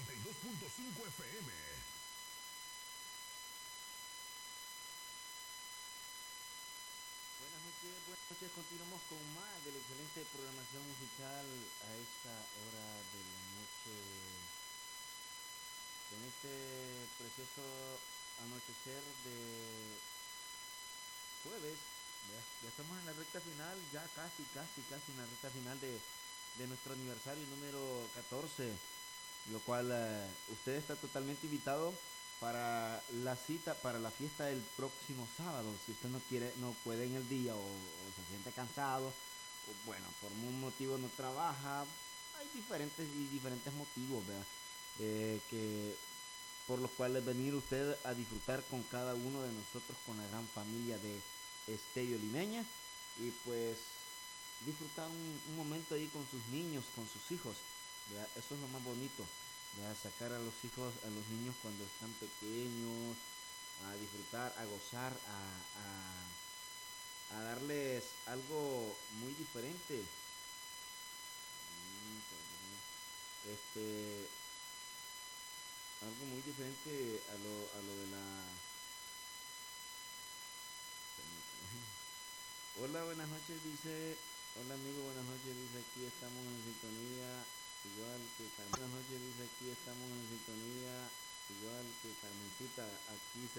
92.5 FM. Buenas noches, continuamos con más de la excelente programación musical a esta hora de la noche, en este precioso anochecer de jueves. Ya estamos en la recta final, ya casi en la recta final de nuestro aniversario número 14, lo cual usted está totalmente invitado para la cita, para la fiesta del próximo sábado. Si usted no quiere, no puede en el día o se siente cansado, o bueno, por un motivo no trabaja, hay diferentes motivos, ¿verdad? Que por los cuales venir usted a disfrutar con cada uno de nosotros, con la gran familia de Estéreo Limeña, y pues disfrutar un momento ahí con sus niños, con sus hijos, ¿verdad? Eso es lo más bonito, ¿verdad? Sacar a los hijos, a los niños cuando están pequeños, a disfrutar, a gozar, a darles algo muy diferente. Este, algo muy diferente a lo de la... Hola, buenas noches, dice. Hola, amigo, buenas noches, dice. Aquí estamos en sintonía, igual que Carmen. Buenas noches, dice. Aquí estamos en sintonía, igual que Carmencita. Aquí se